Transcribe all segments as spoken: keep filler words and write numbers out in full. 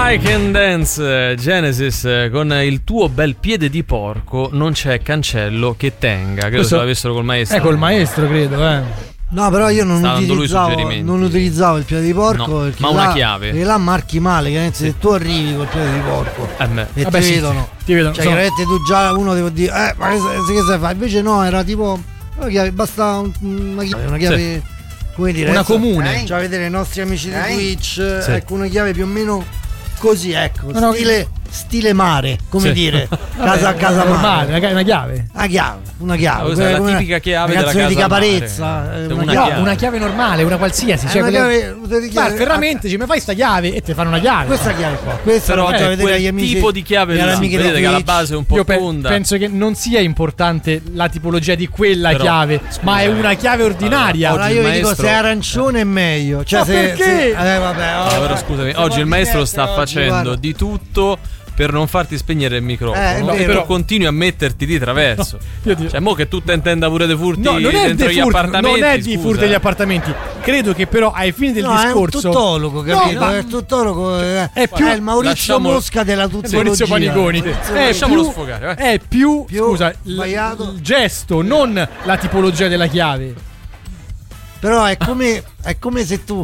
I Can Dance, Genesis, con il tuo bel piede di porco non c'è cancello che tenga. Credo Questo se l'avessero col maestro. Eh, col maestro, credo, eh. No, però io non Sta dando lui utilizzavo, suggerimenti. non utilizzavo il piede di porco, No, perché ma là, una chiave. perché là marchi male, che se tu arrivi col piede di porco Eh beh. e Vabbè, ti sì, vedono, ti vedono, cioè sono- chiaramente tu già uno devo dire eh ma che, sai- che sai fare, invece no, era tipo una chiave, basta un- una chiave, una chiave come dire, Una adesso, comune. eh, cioè vedere i nostri amici di Eh? Twitch, Sì. ecco una chiave più o meno così, ecco, No, no, stile, stile mare, come Sì. dire, Vabbè, casa a casa normale, mare. una, una chiave. Una chiave, una chiave. Ah, questa è la come- tipica chiave una della canzone di casa Caparezza. mare. eh, Una una No, chiave. chiave. una chiave normale, una qualsiasi. Eh, Cioè una quelle- chiave- una Ma chiave- veramente dici, mi fai sta chiave e te fanno una chiave. Questa chiave qua, questa Però lo faccio è vedere agli quel amici. tipo di chiave alle là. amiche di Vedete che la Twitch. base è un po' Io pe- tonda. penso che non sia importante la tipologia di quella Però, chiave, scusa, ma è una chiave ordinaria. Allora, Allora oggi io il vi dico, maestro- se è arancione è meglio. Cioè, Ma se, perché? se- eh, vabbè, No, oh, però scusami, si oggi può il maestro divertere sta oggi, facendo guarda. di tutto per non farti spegnere il microfono. Eh, è no? vero. Però continui a metterti di traverso. Io ti- Cioè, mo che tu te intenda pure dei furti No, non è, dentro dei gli furti, appartamenti. non è di scusa. furti degli appartamenti. Credo che però ai fini del No, è un discorso tuttologo, capito? No, ma- È il tuttologo, eh, È più- è il Maurizio lasciamolo- Mosca della tuttologia. Maurizio Panigoni. Maurizio- È Lasciamolo più, sfogare, vai. è più, Più scusa, l- sbagliato. il gesto, non la tipologia della chiave. Però è come, è come se tu...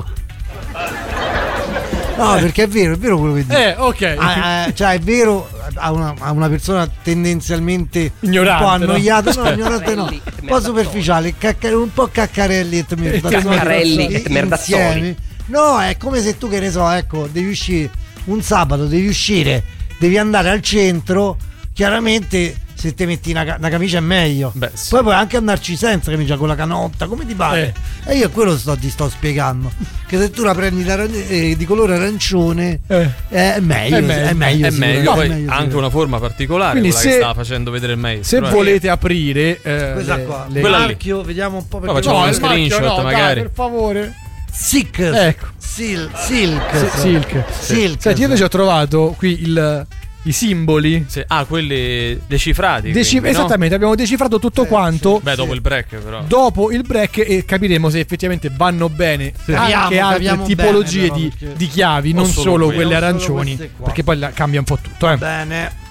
No, perché è vero, è vero quello che dici. Eh, ok. Ah, eh, cioè è vero a una, a una persona tendenzialmente Ignorante, un po' no? annoiata, no, ignorante no, Caccarelli e un po' superficiale, cacca- un po' caccarelli e merdazzoli Caccarelli e i- merdazzoli. insieme. No, è come se tu, che ne so, ecco, devi uscire un sabato, devi uscire, devi andare al centro, chiaramente se ti metti una, ca- una camicia è meglio. Beh, sì. Poi puoi anche andarci senza camicia, con la canotta, come ti pare. E io quello sto, ti sto spiegando. Che se tu la prendi d'aran- eh, di colore arancione Eh. è meglio, È è meglio. meglio, È sicuramente, meglio, poi è meglio, anche sicuramente. una forma particolare, Quindi quella se- che stava facendo vedere il maestro. Se eh. volete aprire eh, Questa le- qua, le- Quella lì. marchio, vediamo un po' No, perché facciamo No, uno il marchio screenshot, no, magari. dai, per favore. Silk, Ecco. Sil- silk, Sì, Silk. Silk. Senti, io invece ho trovato qui il- i simboli. Sì. Ah, quelli decifrati. Deci- quindi, no? esattamente, abbiamo decifrato tutto Sì, quanto. Beh, dopo il break, però. Dopo il break e capiremo se effettivamente vanno bene anche Capiamo, altre capiamo tipologie bene, però, di, perché- di chiavi, O non solo solo quelle. quelle O solo arancioni, queste qua. perché poi la- cambia un po' tutto. Eh. Bene.